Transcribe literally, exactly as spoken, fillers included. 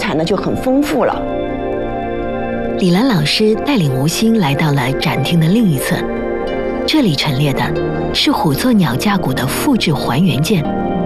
产呢就很丰富了。 李兰老师带领吴昕来到了展厅的另一侧，这里陈列的是虎座鸟架骨的复制还原件，